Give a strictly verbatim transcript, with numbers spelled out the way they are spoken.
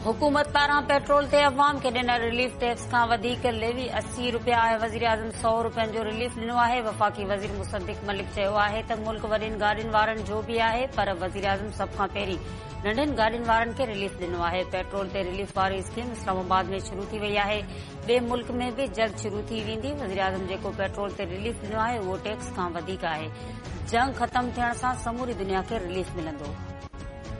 हुकूमत पारां पेट्रोल ते अवाम खे ॾिनल रिलीफ टैक्स खां वधीक लेवी अस्सी रुपया आहे। वज़ीर आज़म सौ रुपयनि जो रिलीफ ॾिनो आहे। वफ़ाक़ी वज़ीर मुसद्दिक़ मलिक चयो आहे त मुल्क वॾियुनि गाॾियुनि वारनि जो बि आहे, पर वज़ीर आज़म सभ खां पहिरीं नंढनि गाॾियुनि वारनि खे रिलीफ ॾिनो आहे। पेट्रोल ते रिलीफ वारी स्कीम इस्लामाबाद में शुरू थी वई आहे। ॿिए मुल्क में बि जल्द शुरू थी वेंदी। वज़ीर आज़म जेको पेट्रोल ते रिलीफ ॾिनो आहे उहो टैक्स खां वधीक आहे। जंग ख़तम थियण सां समूरी दुनिया खे रिलीफ मिलंदो।